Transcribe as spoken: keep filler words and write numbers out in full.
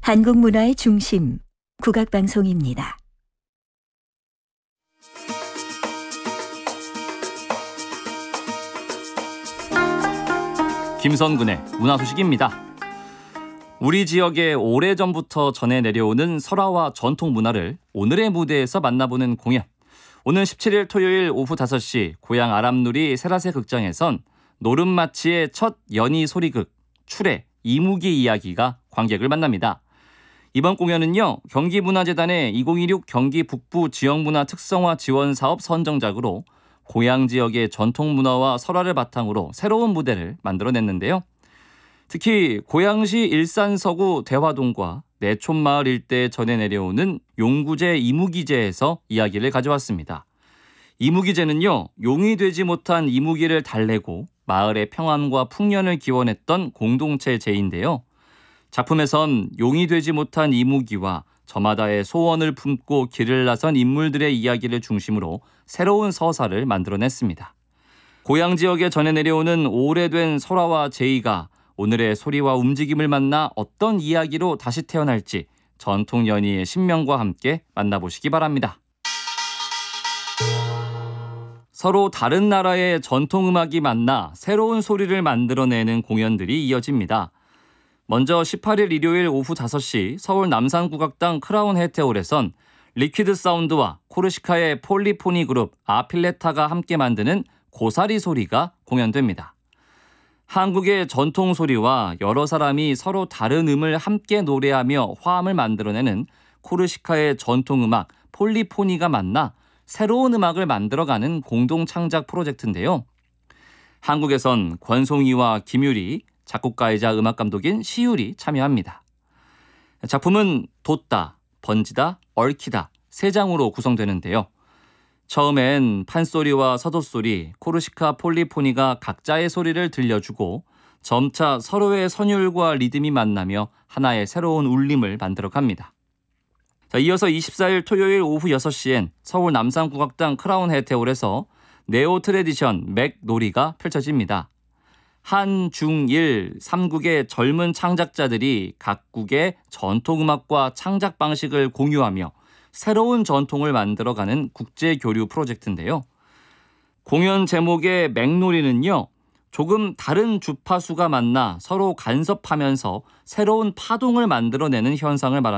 한국 문화의 중심, 국악방송입니다. 김선근의 문화소식입니다. 우리 지역에 오래전부터 전해 내려오는 설화와 전통 문화를 오늘의 무대에서 만나보는 공연. 오는 십칠 일 토요일 오후 다섯 시 고향 아람누리 세라세 극장에선 노름마치의 첫 연희 소리극 출애 이무기 이야기가 관객을 만납니다. 이번 공연은요, 경기문화재단의 이천이십육 경기 북부 지역문화 특성화 지원 사업 선정작으로 고향 지역의 전통 문화와 설화를 바탕으로 새로운 무대를 만들어냈는데요. 특히 고양시 일산 서구 대화동과 내촌마을 일대에 전해 내려오는 용구제 이무기제에서 이야기를 가져왔습니다. 이무기제는요, 용이 되지 못한 이무기를 달래고 마을의 평안과 풍년을 기원했던 공동체 제인데요. 작품에선 용이 되지 못한 이무기와 저마다의 소원을 품고 길을 나선 인물들의 이야기를 중심으로 새로운 서사를 만들어냈습니다. 고향 지역에 전해 내려오는 오래된 설화와 제의가 오늘의 소리와 움직임을 만나 어떤 이야기로 다시 태어날지 전통 연희의 신명과 함께 만나보시기 바랍니다. 서로 다른 나라의 전통음악이 만나 새로운 소리를 만들어내는 공연들이 이어집니다. 먼저 십팔 일 일요일 오후 다섯 시 서울 남산국악당 크라운 해태홀에선 리퀴드 사운드와 코르시카의 폴리포니 그룹 아필레타가 함께 만드는 고사리 소리가 공연됩니다. 한국의 전통 소리와 여러 사람이 서로 다른 음을 함께 노래하며 화음을 만들어내는 코르시카의 전통음악 폴리포니가 만나 새로운 음악을 만들어가는 공동 창작 프로젝트인데요. 한국에선 권송이와 김유리, 작곡가이자 음악감독인 시율이 참여합니다. 작품은 돋다, 번지다, 얽히다 세 장으로 구성되는데요. 처음엔 판소리와 서도소리, 코르시카 폴리포니가 각자의 소리를 들려주고 점차 서로의 선율과 리듬이 만나며 하나의 새로운 울림을 만들어갑니다. 자, 이어서 이십사 일 토요일 오후 여섯 시엔 서울 남산국악당 크라운 해태홀에서 네오 트래디션 맥 놀이가 펼쳐집니다. 한, 중, 일, 삼국의 젊은 창작자들이 각국의 전통음악과 창작 방식을 공유하며 새로운 전통을 만들어가는 국제교류 프로젝트인데요. 공연 제목의 맥놀이는요, 조금 다른 주파수가 만나 서로 간섭하면서 새로운 파동을 만들어내는 현상을 말합니다.